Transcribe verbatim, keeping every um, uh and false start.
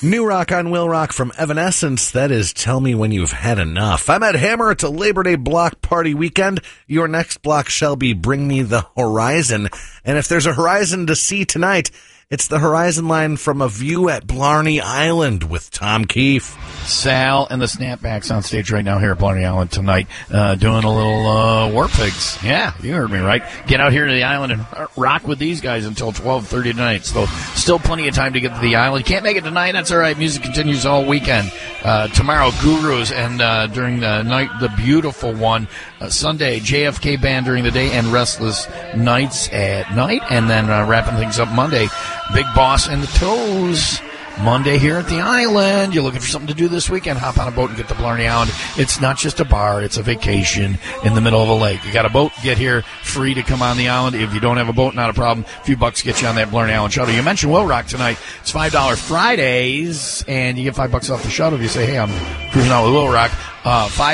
New rock on Will Rock from Evanescence. That is Tell Me When You've Had Enough. I'm at Hammer. It's a Labor Day block party weekend. Your next block shall be Bring Me the Horizon. And if there's a horizon to see tonight, it's the Horizon Line from A View at Blarney Island with Tom Keefe. Sal and the Snapbacks on stage right now here at Blarney Island tonight, uh, doing a little uh, War Pigs. Yeah, you heard me right. Get out here to the island and rock with these guys until twelve thirty tonight. So still plenty of time to get to the island. You can't make it tonight, that's all right. Music continues all weekend. Uh, tomorrow, Gurus, and uh, during the night, the beautiful one. Uh, Sunday, J F K Band during the day and Restless Nights at night. And then uh, wrapping things up Monday, Big Boss and the Toes. Monday here at the island. You're looking for something to do this weekend, hop on a boat and get to Blarney Island. It's not just a bar, it's a vacation in the middle of a lake. You got a boat, get here, free to come on the island. If you don't have a boat, not a problem. A few bucks get you on that Blarney Island shuttle. You mentioned Will Rock tonight. It's five dollars Fridays, and you get five bucks off the shuttle if you say, hey, I'm cruising out with Will Rock. Uh, five